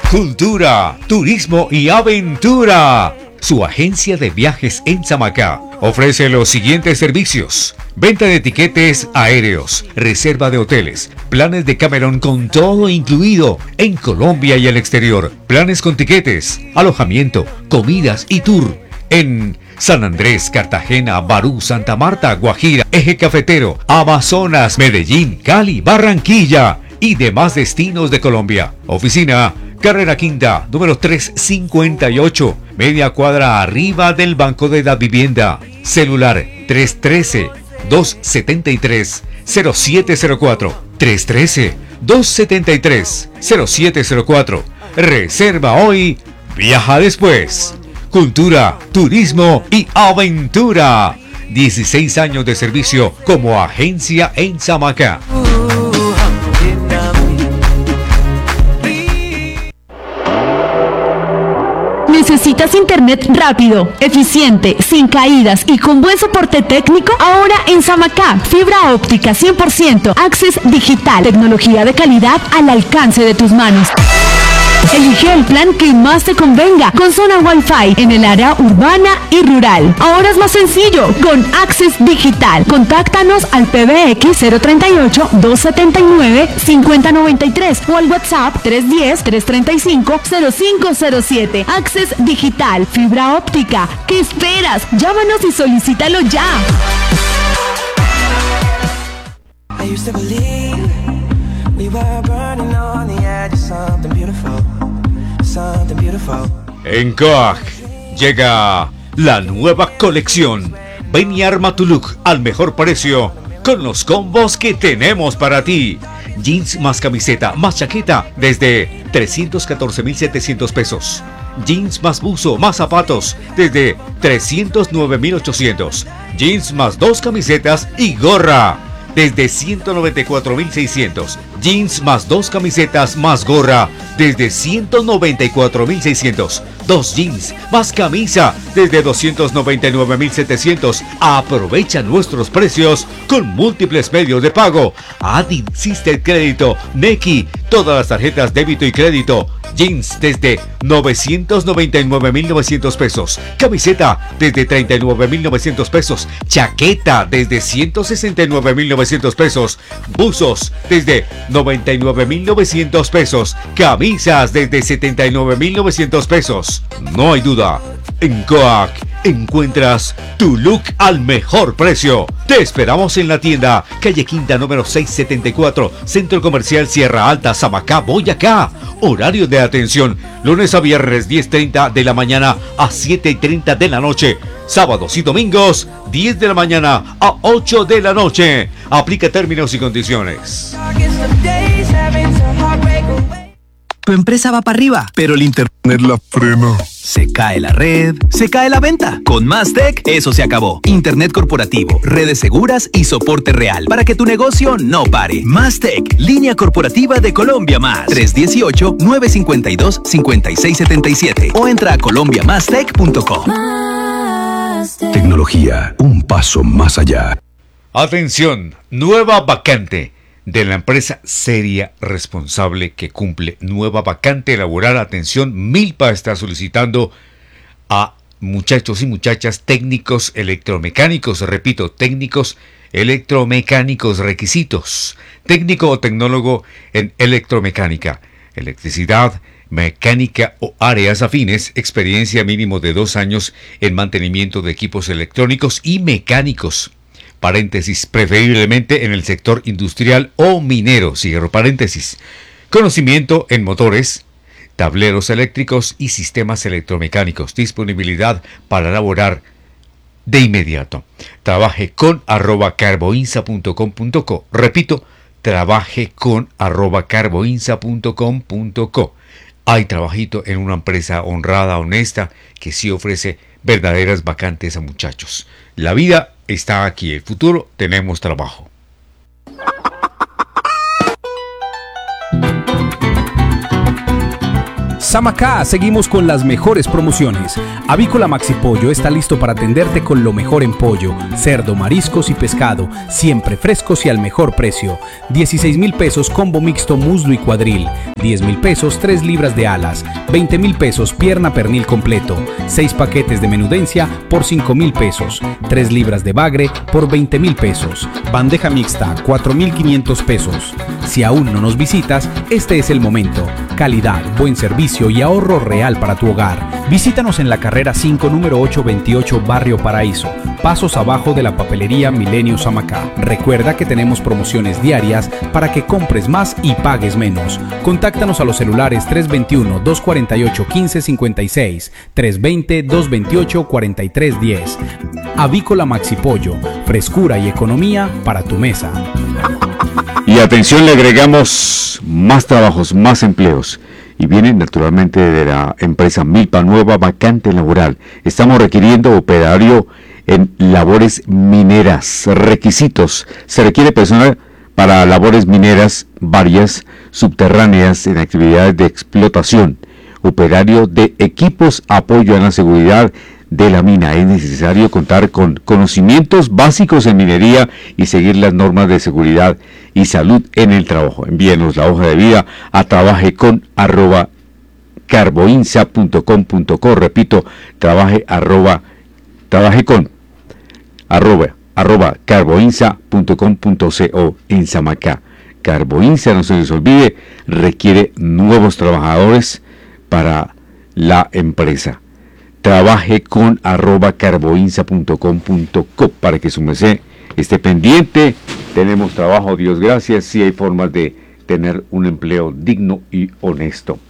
Cultura, turismo y aventura. Su agencia de viajes en Samacá ofrece los siguientes servicios: venta de tiquetes aéreos, reserva de hoteles, planes de Cameron con todo incluido en Colombia y el exterior, planes con tiquetes, alojamiento, comidas y tour en San Andrés, Cartagena, Barú, Santa Marta, Guajira, Eje Cafetero, Amazonas, Medellín, Cali, Barranquilla y demás destinos de Colombia. Oficina Carrera Quinta, número 358, media cuadra arriba del Banco de la Vivienda. Celular 313-273-0704. 313-273-0704. Reserva hoy, viaja después. Cultura, turismo y aventura. 16 años de servicio como agencia en Samacá. ¿Necesitas internet rápido, eficiente, sin caídas y con buen soporte técnico? Ahora en Samacá, fibra óptica 100%, Access Digital, tecnología de calidad al alcance de tus manos. Elige el plan que más te convenga, con zona Wi-Fi en el área urbana y rural. Ahora es más sencillo con Access Digital. Contáctanos al PBX 038-279-5093 o al WhatsApp 310-335-0507. Access Digital, fibra óptica. ¿Qué esperas? Llámanos y solicítalo ya. I used to believe we were burning on the edge of something beautiful, something beautiful. En Coag llega la nueva colección. Ven y arma tu look al mejor precio con los combos que tenemos para ti. Jeans más camiseta más chaqueta desde 314,700 pesos. Jeans más buzo más zapatos desde 309,800. Jeans más 2 camisetas y gorra desde 194,600. Jeans más 2 camisetas más gorra desde 194,600. 2 jeans más camisa desde 299,700. Aprovecha nuestros precios con múltiples medios de pago. Adi, Sister Crédito, Nequi, todas las tarjetas débito y crédito. Jeans desde 999,900 pesos. Camiseta desde 39,900 pesos. Chaqueta desde 169,900 pesos. Buzos desde 99,900 pesos. Camisas desde 79,900 pesos. No hay duda, en Coag encuentras tu look al mejor precio. Te esperamos en la tienda calle Quinta número 674, Centro Comercial Sierra Alta, Samacá, Boyacá. Horario de atención, lunes a viernes 10:30 de la mañana a 7:30 de la noche. Sábados y domingos 10 de la mañana a 8 de la noche. Aplica términos y condiciones. Tu empresa va para arriba, pero el internet la frena. Se cae la red, se cae la venta. Con Mastec, eso se acabó. Internet corporativo, redes seguras y soporte real para que tu negocio no pare. Mastec, línea corporativa de Colombia Más. 318-952-5677 o entra a colombiamastec.com. Tecnología, un paso más allá. Atención, nueva vacante de la empresa seria, responsable, que cumple. Nueva vacante laboral. Atención, Milpa está solicitando a muchachos y muchachas técnicos electromecánicos. Repito, técnicos electromecánicos. Requisitos: técnico o tecnólogo en electromecánica, electricidad, mecánica o áreas afines. Experiencia mínimo de 2 años en mantenimiento de equipos electrónicos y mecánicos. Paréntesis, preferiblemente en el sector industrial o minero, cierro paréntesis. Conocimiento en motores, tableros eléctricos y sistemas electromecánicos. Disponibilidad para laborar de inmediato. Trabaje con @carboinsa.com.co. Repito, trabaje con @carboinsa.com.co. Hay trabajito en una empresa honrada, honesta, que sí ofrece verdaderas vacantes a muchachos. La vida está aquí, el futuro, tenemos trabajo. Samacá, seguimos con las mejores promociones. Avícola Maxi Pollo está listo para atenderte con lo mejor en pollo, cerdo, mariscos y pescado, siempre frescos y al mejor precio. 16,000 pesos combo mixto muslo y cuadril, 10,000 pesos 3 libras de alas, 20,000 pesos pierna pernil completo, 6 paquetes de menudencia por 5,000 pesos, 3 libras de bagre por 20,000 pesos, bandeja mixta 4,500 pesos. Si aún no nos visitas, este es el momento. Calidad, buen servicio y ahorro real para tu hogar. Visítanos en la carrera 5, número 828, Barrio Paraíso, pasos abajo de la papelería Milenio Samacá. Recuerda que tenemos promociones diarias para que compres más y pagues menos. Contáctanos a los celulares 321-248-1556, 320-228-4310. Avícola Maxi Pollo, frescura y economía para tu mesa. Y atención, le agregamos más trabajos, más empleos. Y vienen naturalmente de la empresa Milpa, nueva vacante laboral. Estamos requiriendo operario en labores mineras. Requisitos: se requiere personal para labores mineras varias, subterráneas, en actividades de explotación. Operario de equipos, apoyo a la seguridad de la mina. Es necesario contar con conocimientos básicos en minería y seguir las normas de seguridad y salud en el trabajo. Envíenos la hoja de vida a trabaje@carboinsa.com.co. Repito, @carboinsa.com.co en Samacá. Carboinsa, no se les olvide, requiere nuevos trabajadores para la empresa. Trabaje con @carboinsa.com.co para que su merced esté pendiente. Tenemos trabajo, Dios gracias, sí hay formas de tener un empleo digno y honesto.